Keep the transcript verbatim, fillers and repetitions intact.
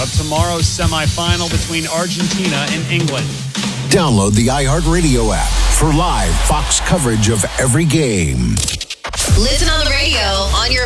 of tomorrow's semifinal between Argentina and England. Download the iHeartRadio app for live Fox coverage of every game. Listen on the radio, on your